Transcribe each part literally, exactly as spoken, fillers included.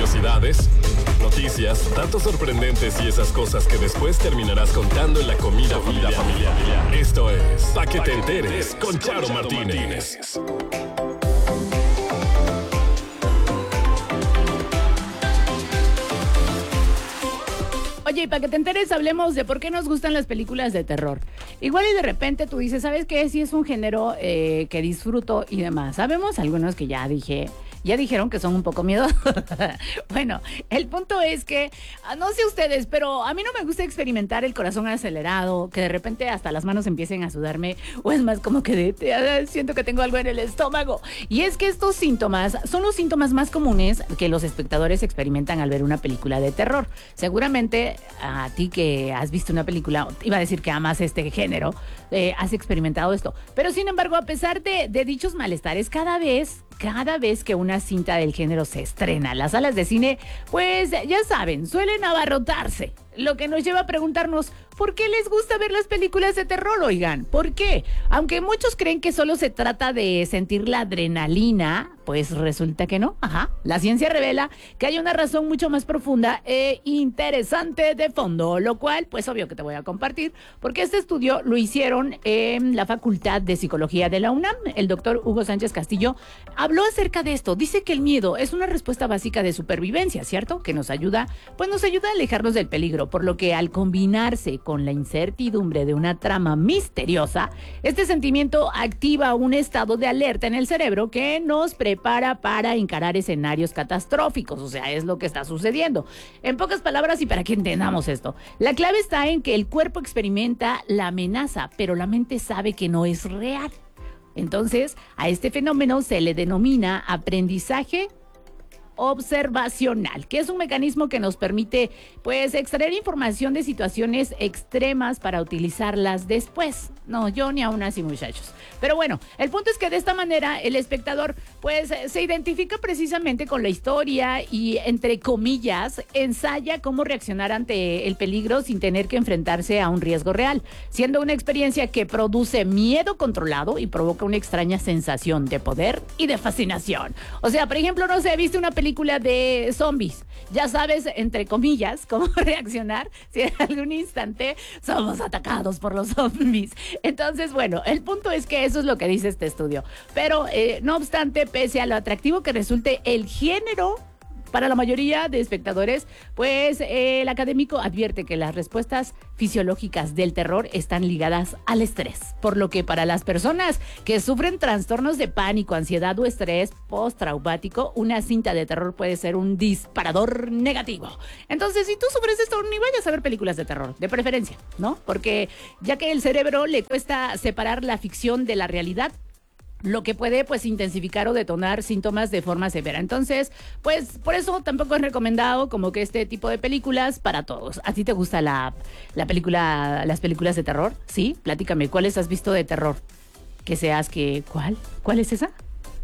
Curiosidades, noticias, datos sorprendentes y esas cosas que después terminarás contando en la comida familiar. Esto es Pa' que te enteres con Charo Martínez. Oye, y para que te enteres, hablemos de por qué nos gustan las películas de terror. Igual y de repente tú dices, ¿sabes qué? Sí es un género eh, que disfruto y demás. Sabemos algunos que ya dije... Ya dijeron que son un poco miedosos. Bueno, el punto es que, no sé ustedes, pero a mí no me gusta experimentar el corazón acelerado, que de repente hasta las manos empiecen a sudarme, o es más como que de, de, siento que tengo algo en el estómago. Y es que estos síntomas son los síntomas más comunes que los espectadores experimentan al ver una película de terror. Seguramente a ti que has visto una película, iba a decir que amas este género, eh, has experimentado esto. Pero sin embargo, a pesar de, de dichos malestares, cada vez... Cada vez que una cinta del género se estrena, las salas de cine, pues ya saben, suelen abarrotarse. Lo que nos lleva a preguntarnos, ¿por qué les gusta ver las películas de terror, oigan? ¿Por qué? Aunque muchos creen que solo se trata de sentir la adrenalina, pues resulta que no. Ajá. La ciencia revela que hay una razón mucho más profunda e interesante de fondo, lo cual, pues obvio que te voy a compartir, porque este estudio lo hicieron en la Facultad de Psicología de la UNAM. El doctor Hugo Sánchez Castillo habló acerca de esto. Dice que el miedo es una respuesta básica de supervivencia, ¿cierto? Que nos ayuda, pues nos ayuda a alejarnos del peligro, por lo que al combinarse con la incertidumbre de una trama misteriosa, este sentimiento activa un estado de alerta en el cerebro que nos prepara para encarar escenarios catastróficos, o sea, es lo que está sucediendo. En pocas palabras, y para que entendamos esto, la clave está en que el cuerpo experimenta la amenaza, pero la mente sabe que no es real. Entonces, a este fenómeno se le denomina aprendizaje observacional, que es un mecanismo que nos permite, pues, extraer información de situaciones extremas para utilizarlas después. No, yo ni aún así, muchachos. Pero bueno, el punto es que de esta manera el espectador, pues, se identifica precisamente con la historia y, entre comillas, ensaya cómo reaccionar ante el peligro sin tener que enfrentarse a un riesgo real, siendo una experiencia que produce miedo controlado y provoca una extraña sensación de poder y de fascinación. O sea, por ejemplo, no sé, viste una película película de zombies, ya sabes, entre comillas, cómo reaccionar si en algún instante somos atacados por los zombies. Entonces, bueno, el punto es que eso es lo que dice este estudio, pero eh, no obstante, pese a lo atractivo que resulte el género para la mayoría de espectadores, pues eh, el académico advierte que las respuestas fisiológicas del terror están ligadas al estrés, por lo que para las personas que sufren trastornos de pánico, ansiedad o estrés postraumático, una cinta de terror puede ser un disparador negativo. Entonces, si tú sufres esto, ni vayas a ver películas de terror, de preferencia, ¿no? Porque ya que el cerebro le cuesta separar la ficción de la realidad, lo que puede, pues, intensificar o detonar síntomas de forma severa. Entonces, pues, por eso tampoco es recomendado como que este tipo de películas para todos. ¿A ti te gusta la, la película, las películas de terror? Sí, platícame, ¿cuáles has visto de terror? Que seas que, ¿cuál? ¿Cuál es esa?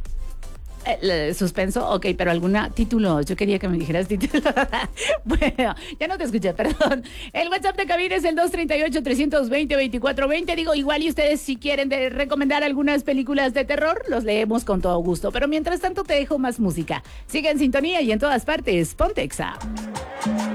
Eh, suspenso, ok, pero alguna título, yo quería que me dijeras título. Bueno, ya no te escuché, perdón. El WhatsApp de cabina es el dos tres ocho, tres dos cero, dos cuatro dos cero. Digo, igual y ustedes si quieren de recomendar algunas películas de terror, los leemos con todo gusto. Pero mientras tanto te dejo más música. Sigue en sintonía y en todas partes, Ponte Exa.